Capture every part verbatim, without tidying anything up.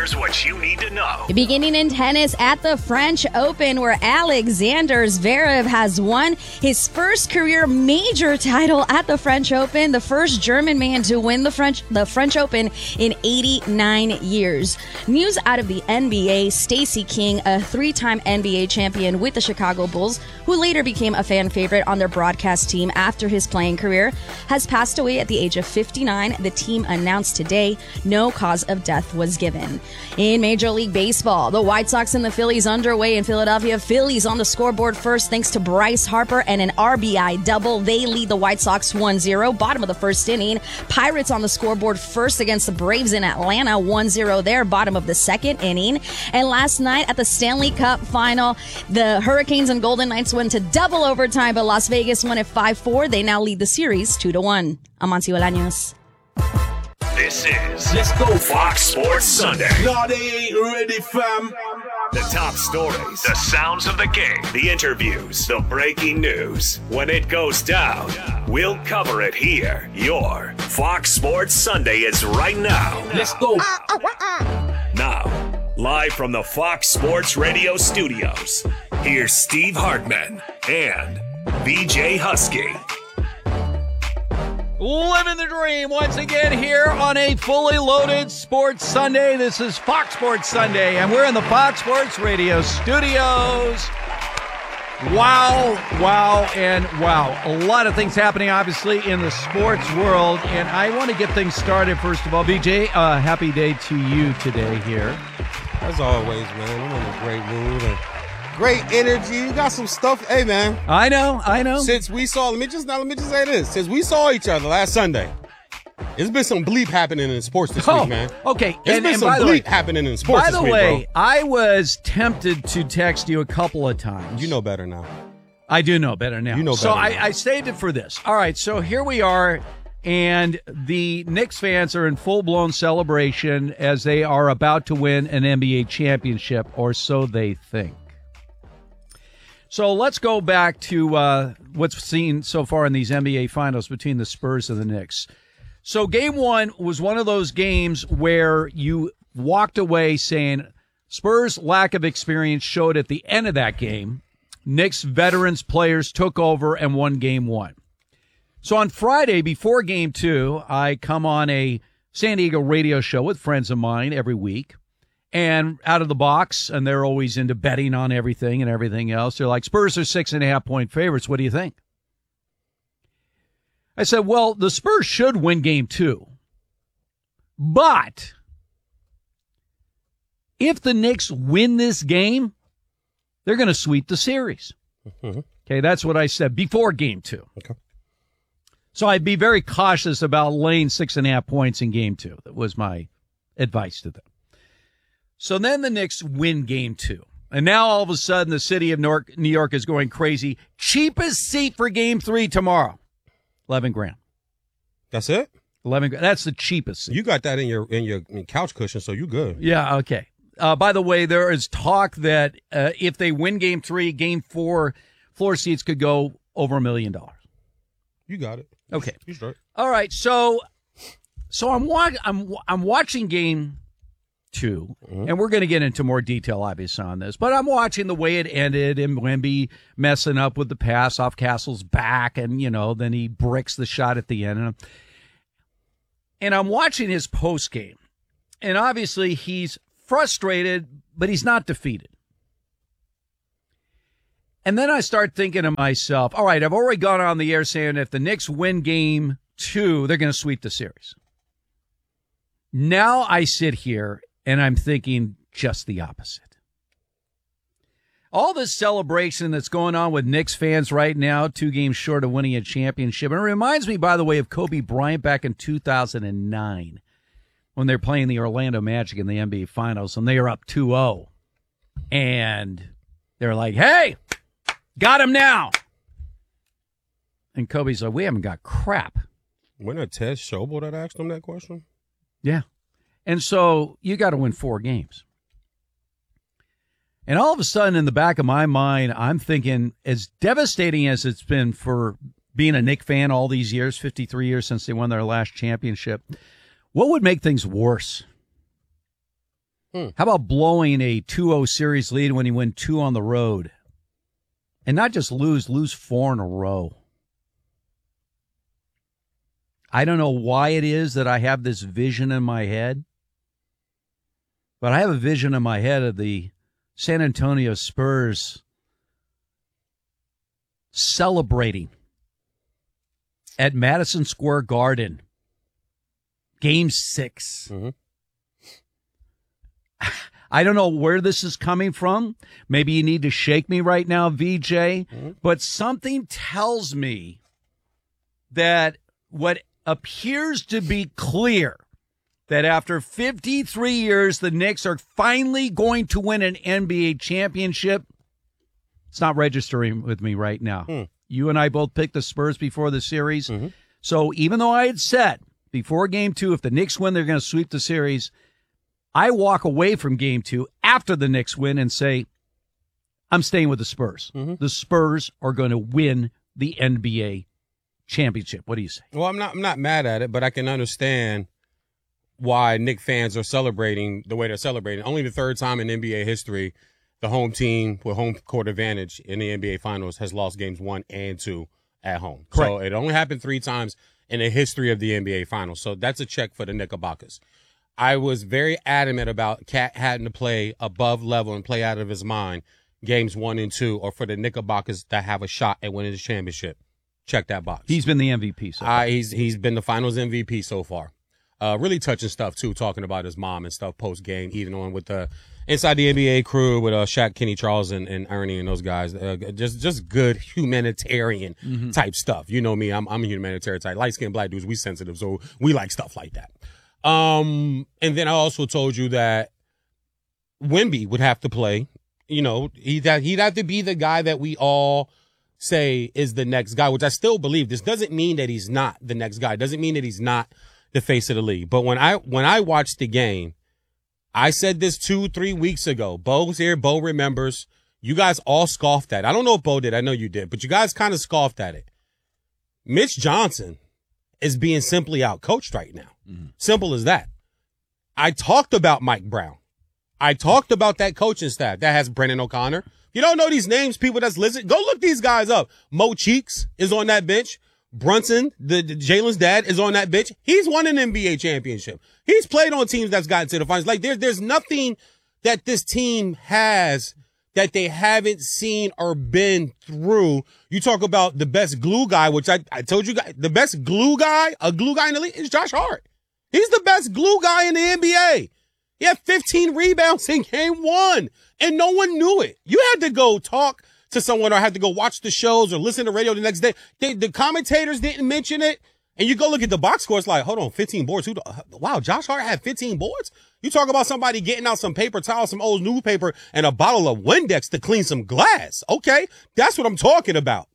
Here's what you need to know. Beginning in tennis at the French Open, where Alexander Zverev has won his first career major title at the French Open, the first German man to win the French the French Open in eighty-nine years. News out of the N B A, Stacey King, a three-time N B A champion with the Chicago Bulls, who later became a fan favorite on their broadcast team after his playing career, has passed away at the age of fifty-nine. The team announced today no cause of death was given. In Major League Baseball, the White Sox and the Phillies underway in Philadelphia. Phillies on the scoreboard first thanks to Bryce Harper and an R B I double. They lead the White Sox one zero. Bottom of the first inning. Pirates on the scoreboard first against the Braves in Atlanta, one zero there. Bottom of the second inning. And last night at the Stanley Cup final, the Hurricanes and Golden Knights went to double overtime, but Las Vegas won at five four. They now lead the series two to one. I'm Monty Bolaños. This is Let's Go Fox Sports Sunday. No, they ain't ready, fam. The top stories, the sounds of the game, the interviews, the breaking news. When it goes down, we'll cover it here. Your Fox Sports Sunday is right now. Let's go. Now, live from the Fox Sports Radio studios, here's Steve Hartman and B J Husky. Living the dream once again here on a fully loaded Sports Sunday. This is Fox Sports Sunday, and we're in the Fox Sports Radio studios. Wow, wow, and wow. A lot of things happening, obviously, in the sports world, and I want to get things started, first of all. B J, uh, happy day to you today here. As always, man, I'm in a great mood and great energy. You got some stuff. Hey, man. I know, I know. Since we saw, let me just now, let me just say this. Since we saw each other last Sunday, there's been some bleep happening in sports this oh, week, man. Okay. There's and, been and some by bleep the way, happening in sports By this the week, way, bro. I was tempted to text you a couple of times. You know better now. I do know better now. You know better So now. I, I saved it for this. All right, so here we are, and the Knicks fans are in full-blown celebration as they are about to win an N B A championship, or so they think. So let's go back to uh, what's seen so far in these N B A finals between the Spurs and the Knicks. So game one was one of those games where you walked away saying Spurs' lack of experience showed at the end of that game. Knicks veterans players took over and won game one. So on Friday, before game two, I come on a San Diego radio show with friends of mine every week. And out of the box, and they're always into betting on everything and everything else. They're like, Spurs are six and a half point favorites. What do you think? I said, well, the Spurs should win game two. But if the Knicks win this game, they're going to sweep the series. Mm-hmm. Okay, that's what I said before game two. Okay. So I'd be very cautious about laying six and a half points in game two. That was my advice to them. So then the Knicks win game two. And now all of a sudden the city of New York is going crazy. Cheapest seat for game three tomorrow. eleven grand. That's it? eleven grand. That's the cheapest seat. You got that in your in your couch cushion, so you good. Yeah, okay. Uh, by the way, there is talk that uh, if they win game three, game four, floor seats could go over a million dollars. You got it. Okay. You start. All right. So, so I'm wa- I'm I'm watching game two, mm-hmm. and we're going to get into more detail, obviously, on this. But I'm watching the way it ended, and Wemby messing up with the pass off Castle's back, and you know, then he bricks the shot at the end, and I'm, and I'm watching his post game, and obviously he's frustrated, but he's not defeated. And then I start thinking to myself, all right, I've already gone on the air saying if the Knicks win game two, they're going to sweep the series. Now I sit here and I'm thinking just the opposite. All this celebration that's going on with Knicks fans right now, two games short of winning a championship. And it reminds me, by the way, of Kobe Bryant back in two thousand nine when they're playing the Orlando Magic in the N B A Finals and they are up two oh. And they're like, hey, got him now. And Kobe's like, we haven't got crap. Wasn't it Ted Schobel that asked him that question? Yeah. And so you got to win four games. And all of a sudden, in the back of my mind, I'm thinking, as devastating as it's been for being a Knick fan all these years, fifty-three years since they won their last championship, what would make things worse? Hmm. How about blowing a two oh series lead when you win two on the road? And not just lose, lose four in a row. I don't know why it is that I have this vision in my head, but I have a vision in my head of the San Antonio Spurs celebrating at Madison Square Garden, Game six. Mm-hmm. I don't know where this is coming from. Maybe you need to shake me right now, V J, mm-hmm. but something tells me that what appears to be clear, that after fifty-three years, the Knicks are finally going to win an N B A championship. It's not registering with me right now. Hmm. You and I both picked the Spurs before the series. Mm-hmm. So even though I had said before game two, if the Knicks win, they're going to sweep the series, I walk away from game two after the Knicks win and say, I'm staying with the Spurs. Mm-hmm. The Spurs are going to win the N B A championship. What do you say? Well, I'm not, I'm not mad at it, but I can understand why Knicks fans are celebrating the way they're celebrating. Only the third time in N B A history, the home team with home court advantage in the N B A Finals has lost games one and two at home. Correct. So it only happened three times in the history of the N B A Finals. So that's a check for the Knickerbockers. I was very adamant about Cat having to play above level and play out of his mind games one and two, or for the Knickerbockers to have a shot at winning the championship. Check that box. He's been the M V P so far. Uh, he's he's been the Finals M V P so far. Uh, really touching stuff too, talking about his mom and stuff post game, even on with the inside the N B A crew with uh, Shaq, Kenny, Charles, and, and Ernie and those guys. Uh, just just good humanitarian mm-hmm. type stuff. You know me, I'm I'm a humanitarian type. Light skinned black dudes, we sensitive, so we like stuff like that. Um, and then I also told you that Wemby would have to play. You know, he'd have, he'd have to be the guy that we all say is the next guy, which I still believe. This doesn't mean that he's not the next guy. It doesn't mean that he's not the face of the league. But when I when I watched the game, I said this two, three weeks ago. Bo's here. Bo remembers. You guys all scoffed at it. I don't know if Bo did. I know you did. But you guys kind of scoffed at it. Mitch Johnson is being simply outcoached right now. Mm-hmm. Simple as that. I talked about Mike Brown. I talked about that coaching staff. That has Brendan O'Connor. If you don't know these names, people that's listening, go look these guys up. Mo Cheeks is on that bench. Brunson, the, the Jalen's dad, is on that bench. He's won an N B A championship. He's played on teams that's gotten to the finals. Like there's there's nothing that this team has that they haven't seen or been through. You talk about the best glue guy, which I, I told you guys, the best glue guy, a glue guy in the league is Josh Hart. He's the best glue guy in the N B A. He had fifteen rebounds in game one, and no one knew it. You had to go talk to someone or had to go watch the shows or listen to radio the next day. They, the commentators didn't mention it. And you go look at the box score, it's like, hold on, fifteen boards. Who? Wow, Josh Hart had fifteen boards? You talk about somebody getting out some paper towels, some old newspaper, and a bottle of Windex to clean some glass. Okay, that's what I'm talking about.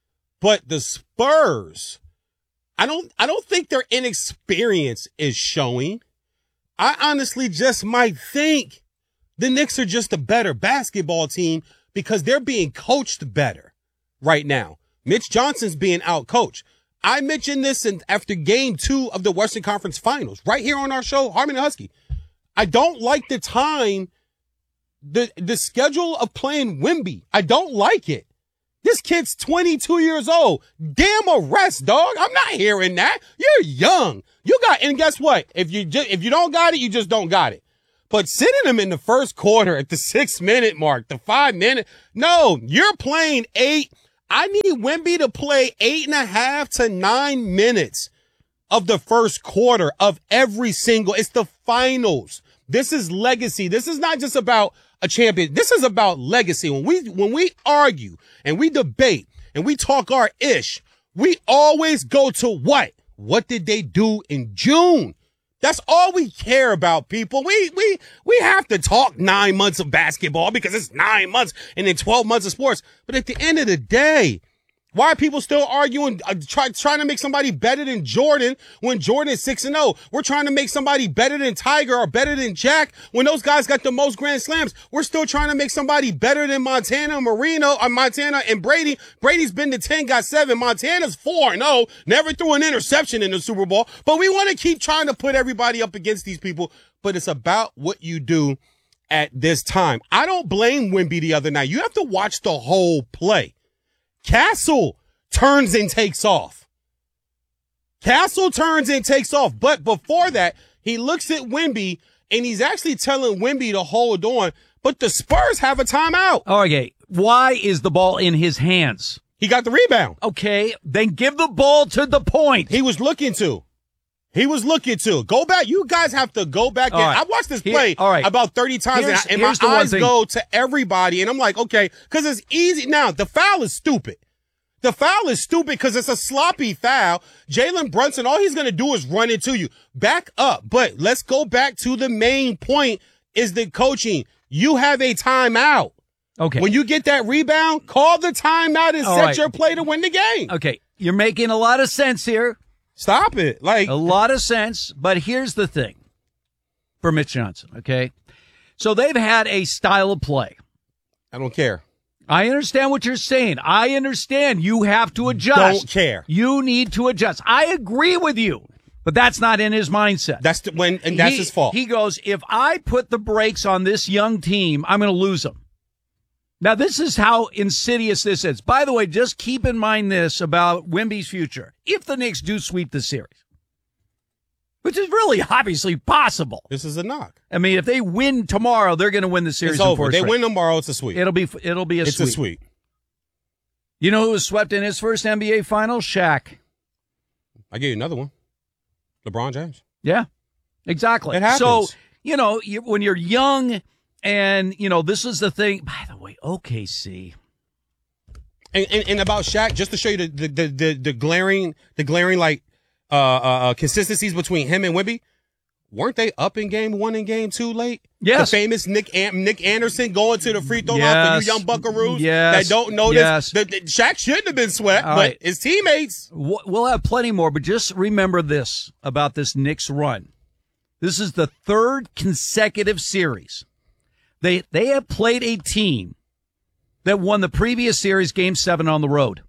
But the Spurs, I don't, I don't think their inexperience is showing. I honestly just might think the Knicks are just a better basketball team because they're being coached better right now. Mitch Johnson's being outcoached. I mentioned this in, after game two of the Western Conference Finals, right here on our show, Harmon and Husky. I don't like the time, the, the schedule of playing Wemby. I don't like it. This kid's twenty-two years old. Damn a rest, dog. I'm not hearing that. You're young. You got, and guess what? If you just, if you don't got it, you just don't got it. But sitting him in the first quarter at the six minute mark, the five minute, no, you're playing eight. I need Wemby to play eight and a half to nine minutes of the first quarter of every single, it's the finals. This is legacy. This is not just about a champion. This is about legacy. When we, when we argue and we debate and we talk our ish, we always go to what? What did they do in June? That's all we care about, people. We, we, we have to talk nine months of basketball because it's nine months and then twelve months of sports. But at the end of the day, why are people still arguing, uh, try, trying to make somebody better than Jordan when Jordan is six and oh? We're trying to make somebody better than Tiger or better than Jack when those guys got the most Grand Slams. We're still trying to make somebody better than Montana, Marino, or Montana and Brady. Brady's been to ten, got seven. Montana's four and oh, never threw an interception in the Super Bowl. But we want to keep trying to put everybody up against these people. but it's about what you do at this time. I don't blame Wemby the other night. You have to watch the whole play. Castle turns and takes off. Castle turns and takes off. But before that, he looks at Wemby, and he's actually telling Wemby to hold on, but the Spurs have a timeout. Okay, why is the ball in his hands? He got the rebound. Okay, then give the ball to the point. He was looking to. He was looking to. Go back. You guys have to go back. All in. right. I watched this Here- play all right. about thirty times, Here's- and, I- and here's the my one eyes thing. go to everybody, and I'm like, okay, because it's easy. Now, the foul is stupid. The foul is stupid because it's a sloppy foul. Jalen Brunson, all he's going to do is run into you. Back up. But let's go back to the main point is the coaching. You have a timeout. Okay. When you get that rebound, call the timeout and All set right. your play to win the game. Okay, you're making a lot of sense here. Stop it. Like, A lot of sense, but here's the thing for Mitch Johnson, okay? So they've had a style of play. I don't care. I understand what you're saying. I understand you have to adjust. Don't care. You need to adjust. I agree with you, but that's not in his mindset. That's the, when, and that's He- his fault. He goes, if I put the brakes on this young team, I'm going to lose them. Now, this is how insidious this is. By the way, just keep in mind this about Wemby's future. If the Knicks do sweep the series, which is really obviously possible. This is a knock. I mean, if they win tomorrow, they're going to win the series. It's in over. four They straight. win tomorrow. It's a sweep. It'll be it'll be a it's sweep. a sweep. You know who was swept in his first N B A final? Shaq. I give you another one. LeBron James. Yeah, exactly. It happens. So, you know, you, when you're young and, you know, this is the thing. By the way, O K C. And, and, and about Shaq, just to show you the the the, the, the glaring the glaring like uh, uh uh consistencies between him and Wemby. Weren't they up in game one and game two late? Yes. The famous Nick An- Nick Anderson going to the free throw line for Yes. you young buckaroos Yes. that don't know this. Yes. The, the, Shaq shouldn't have been swept, All but right. his teammates. We'll have plenty more, but just remember this about this Knicks run. This is the third consecutive series. They they have played a team that won the previous series, Game seven on the road.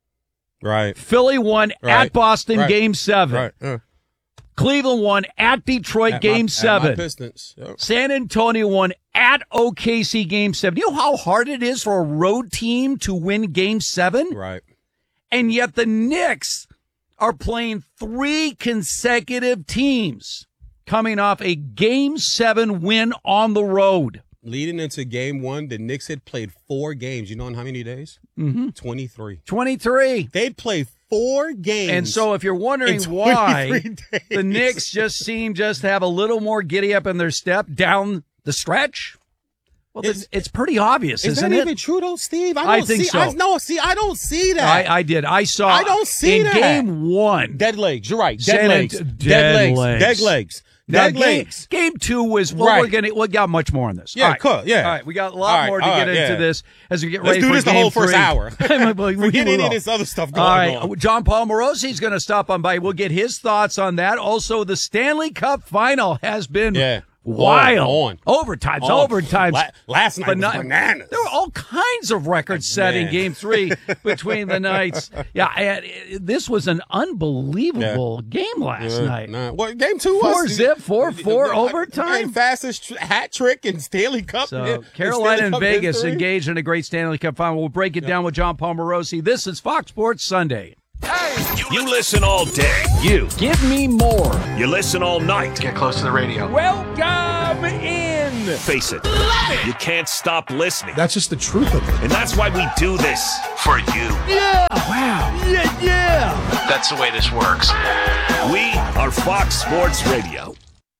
Right. Philly won Right. at Boston, Right. Game seven. Right. Uh, Cleveland won at Detroit, at Game my, seven. At my Pistons. Yep. San Antonio won at O K C, Game seven. You know how hard it is for a road team to win Game seven? Right. And yet the Knicks are playing three consecutive teams coming off a Game seven win on the road. Leading into game one, the Knicks had played four games. You know in how many days? Mm-hmm. twenty-three. twenty-three. They played four games. And so if you're wondering in why twenty-three days. the Knicks just seem just to have a little more giddy up in their step down the stretch, well, Is- it's, it's pretty obvious, Is isn't that it? even true though, Steve? I, don't I think see, so. I, no, see, I don't see that. I, I did. I saw. I don't see in that. game one. Dead legs. You're right. Dead San legs. Ant- Dead, dead legs. legs. Dead legs. Now, Dead game, legs. game two was well, Right. we're gonna we got much more on this. Yeah, All right. cool, yeah. All right, we got a lot All right, more to all get right, into yeah. this as we get Let's ready do for this the game whole first three. hour. We Forget any will. of this other stuff going All right, on. John Paul Morosi is going to stop on by. We'll get his thoughts on that. Also, the Stanley Cup Final has been Yeah. wild. On, Overtimes, On. overtimes. La- last night But was not- bananas. There were all kinds of records set in Man. Game Three between the Knights. Yeah, and it- this was an unbelievable game last Yeah, night. nah. Well, game two Four was zip, four four uh, overtime. and fastest tr- hat trick in Stanley Cup. So in Carolina Stanley and Cup Vegas history. engaged in a great Stanley Cup final. We'll break it down with John Palmerosi. This is Fox Sports Sunday. You listen all day. You. Give me more. You listen all night. Get close to the radio. Welcome in. Face it. You can't stop listening. That's just the truth of it. And that's why we do this. For you. Yeah. Wow. Yeah, yeah. That's the way this works. We are Fox Sports Radio.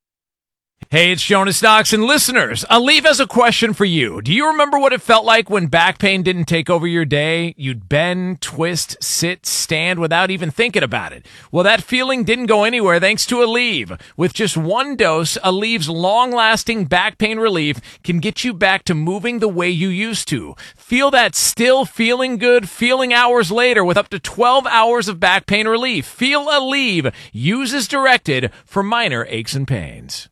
Hey, it's Jonas Knox, and listeners, Aleve has a question for you. Do you remember what it felt like when back pain didn't take over your day? You'd bend, twist, sit, stand without even thinking about it. Well, that feeling didn't go anywhere thanks to Aleve. With just one dose, Aleve's long-lasting back pain relief can get you back to moving the way you used to. Feel that still feeling good feeling hours later with up to twelve hours of back pain relief. Feel Aleve. Use as directed for minor aches and pains.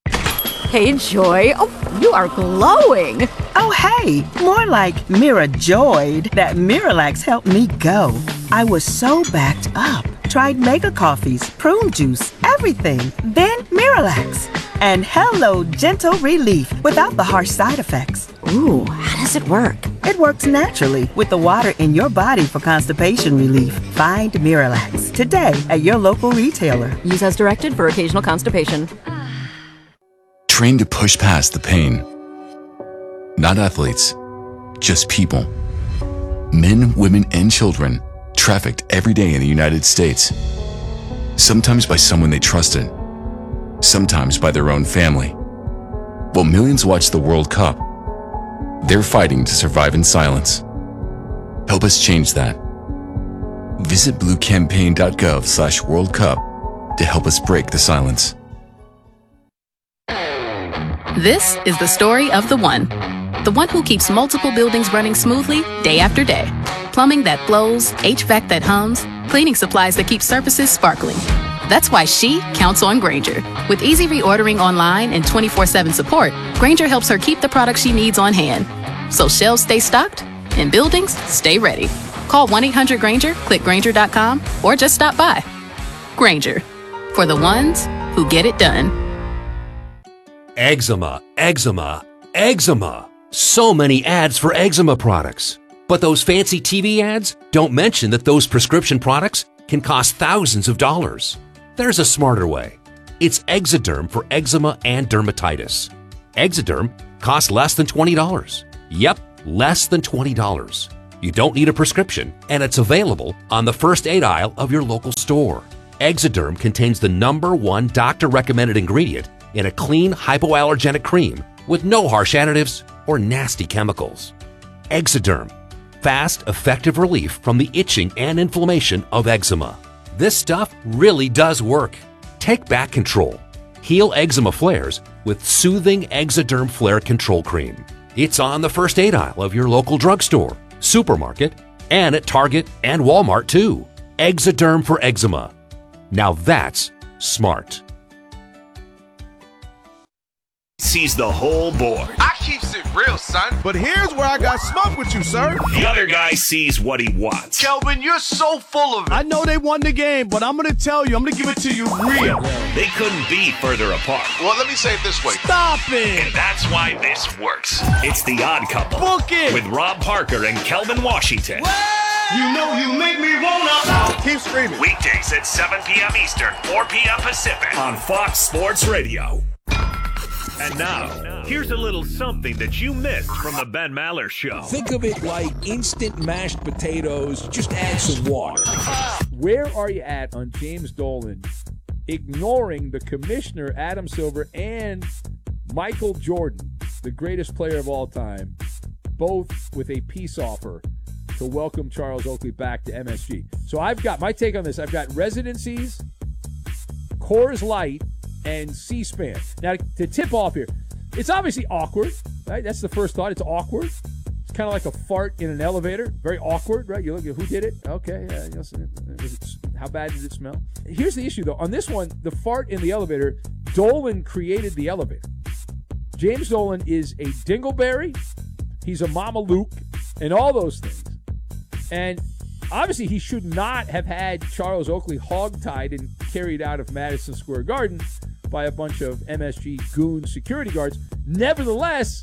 Hey, Joy. Oh, you are glowing. Oh, hey, more like Mira joyed that Miralax helped me go. I was so backed up. Tried mega coffees, prune juice, everything. Then Miralax. And hello, gentle relief without the harsh side effects. Ooh, how does it work? It works naturally with the water in your body for constipation relief. Find Miralax today at your local retailer. Use as directed for occasional constipation. Train to push past the pain. Not athletes, just people. Men, women, and children trafficked every day in the United States. Sometimes by someone they trusted, sometimes by their own family. While millions watch the World Cup, they're fighting to survive in silence. Help us change that. Visit bluecampaign.gov slash World Cup to help us break the silence. This is the story of the one. The one who keeps multiple buildings running smoothly day after day. Plumbing that flows, H V A C that hums, cleaning supplies that keep surfaces sparkling. That's why she counts on Grainger. With easy reordering online and twenty-four seven support, Grainger helps her keep the products she needs on hand. So shelves stay stocked and buildings stay ready. Call one eight hundred Grainger, click Grainger dot com, or just stop by. Grainger, for the ones who get it done. Eczema, eczema, eczema. So many ads for eczema products. But those fancy T V ads don't mention that those prescription products can cost thousands of dollars. There's a smarter way. It's Exoderm for eczema and dermatitis. Exoderm costs less than twenty dollars. Yep, less than twenty dollars. You don't need a prescription, and it's available on the first aid aisle of your local store. Exoderm contains the number one doctor-recommended ingredient in a clean, hypoallergenic cream with no harsh additives or nasty chemicals. Exoderm. Fast, effective relief from the itching and inflammation of eczema. This stuff really does work. Take back control. Heal eczema flares with soothing Exoderm Flare Control Cream. It's on the first aid aisle of your local drugstore, supermarket, and at Target and Walmart too. Exoderm for eczema. Now that's smart. Sees the whole board. I keeps it real, son. But here's where I got smart with you, sir. The other guy sees what he wants. Kelvin, you're so full of it. I know they won the game, but I'm going to tell you, I'm going to give it to you real. They couldn't be further apart. Well, let me say it this way. Stop it. And that's why this works. It's The Odd Couple. Book it. With Rob Parker and Kelvin Washington. What? You know you make me wanna. Keep screaming. Weekdays at seven p.m. Eastern, four p.m. Pacific on Fox Sports Radio. And now, here's a little something that you missed from the Ben Maller Show. Think of it like instant mashed potatoes, just add some water. Where are you at on James Dolan ignoring the commissioner, Adam Silver, and Michael Jordan, the greatest player of all time, both with a peace offer to welcome Charles Oakley back to M S G? So I've got my take on this. I've got residencies, Coors Light, and C-SPAN. Now, to tip off here, it's obviously awkward, right? That's the first thought. It's awkward. It's kind of like a fart in an elevator. Very awkward, right? You look at who did it. Okay, uh, was it, how bad did it smell? Here's the issue, though. On this one, the fart in the elevator, Dolan created the elevator. James Dolan is a dingleberry. He's a Mama Luke, and all those things. And obviously, he should not have had Charles Oakley hogtied and carried out of Madison Square Garden by a bunch of M S G goon security guards. Nevertheless,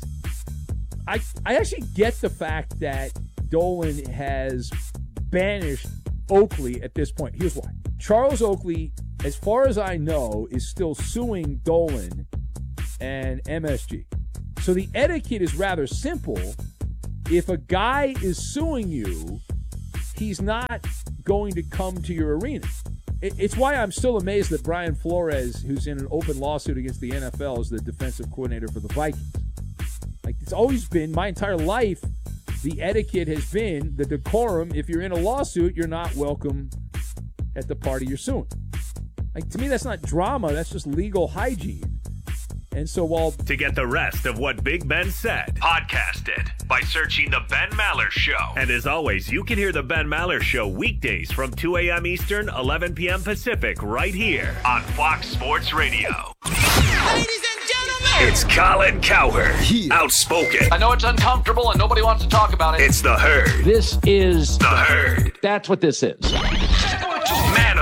I I actually get the fact that Dolan has banished Oakley at this point. Here's why. Charles Oakley, as far as I know, is still suing Dolan and M S G. So the etiquette is rather simple. If a guy is suing you, he's not going to come to your arena. It's why I'm still amazed that Brian Flores, who's in an open lawsuit against the N F L, is the defensive coordinator for the Vikings. Like, it's always been, my entire life, the etiquette has been the decorum. If you're in a lawsuit, you're not welcome at the party you're suing. Like, to me, that's not drama. That's just legal hygiene. And so while... To get the rest of what Big Ben said, podcast it by searching The Ben Maller Show. And as always, you can hear The Ben Maller Show weekdays from two a.m. Eastern, eleven p.m. Pacific, right here on Fox Sports Radio. Ladies and gentlemen, it's Colin Cowherd, yeah. Outspoken. I know it's uncomfortable and nobody wants to talk about it. It's The Herd. This is The Herd. That's what this is. Man of the People.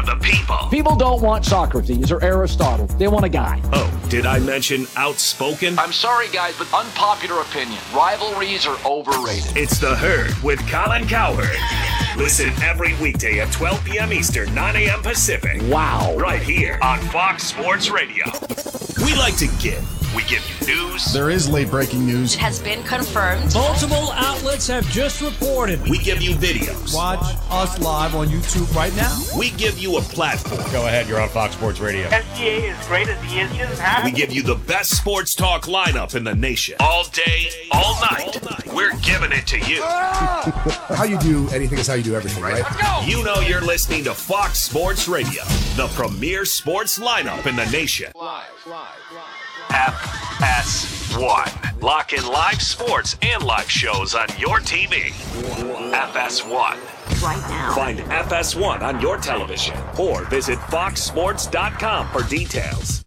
people. People don't want Socrates or Aristotle. They want a guy. Oh, did I mention outspoken? I'm sorry, guys, but unpopular opinion. Rivalries are overrated. It's The Herd with Colin Cowherd. Listen every weekday at twelve p.m. Eastern, nine a.m. Pacific. Wow. Right here on Fox Sports Radio. We like to give. We give you news. There is late breaking news. It has been confirmed. Multiple outlets have just reported. We give you videos. Watch us live on YouTube right now. We give you a platform. Go ahead, you're on Fox Sports Radio. S G A is great as he is. He doesn't have We give you the best sports talk lineup in the nation. All day, all night. All night. We're giving it to you. How you do anything is how you do everything, right? Let's go. You know you're listening to Fox Sports Radio, the premier sports lineup in the nation. Live, live, live. F S one. Lock in live sports and live shows on your T V. F S one. Right now. Find F S one on your television or visit fox sports dot com for details.